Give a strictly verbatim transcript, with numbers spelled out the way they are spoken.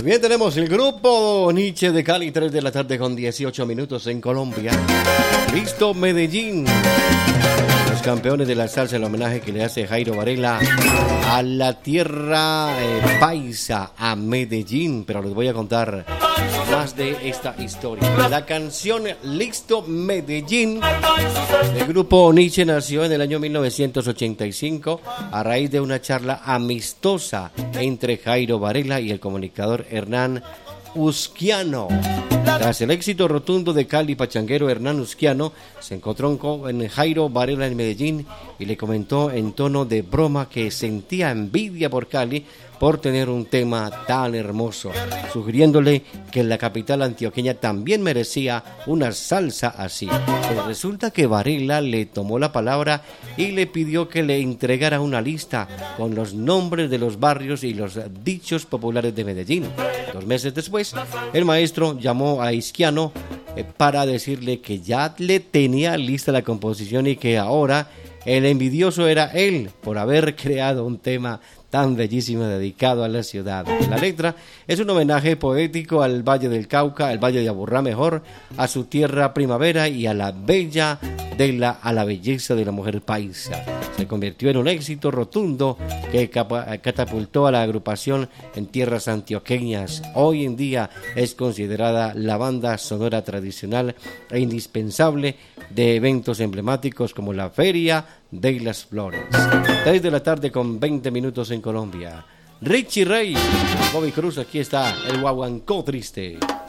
Bien, tenemos el grupo Nietzsche de Cali, tres de la tarde con dieciocho minutos en Colombia. Listo Medellín. Los campeones de la salsa, el homenaje que le hace Jairo Varela a la tierra eh, paisa, a Medellín. Pero les voy a contar más de esta historia. La canción Listo Medellín del grupo Nietzsche nació en el año mil novecientos ochenta y cinco a raíz de una charla amistosa entre Jairo Varela y el comunicador Hernán Usquiano. Tras el éxito rotundo de Cali pachanguero, Hernán Usquiano se encontró con Jairo Varela en Medellín y le comentó en tono de broma que sentía envidia por Cali por tener un tema tan hermoso, sugiriéndole que la capital antioqueña también merecía una salsa así. Pero resulta que Varela le tomó la palabra y le pidió que le entregara una lista con los nombres de los barrios y los dichos populares de Medellín. Dos meses después, el maestro llamó a Usquiano eh, para decirle que ya le tenía lista la composición y que ahora el envidioso era él por haber creado un tema tan bellísimo dedicado a la ciudad. La letra es un homenaje poético al Valle del Cauca, al Valle de Aburrá mejor, a su tierra primavera y a la bella de la a la belleza de la mujer paisa. Se convirtió en un éxito rotundo que catapultó a la agrupación en tierras antioqueñas. Hoy en día es considerada la banda sonora tradicional e indispensable de eventos emblemáticos como la Feria de las Flores. tres de la tarde con veinte minutos en Colombia. Richie Rey, Bobby Cruz, aquí está el guaguancó triste.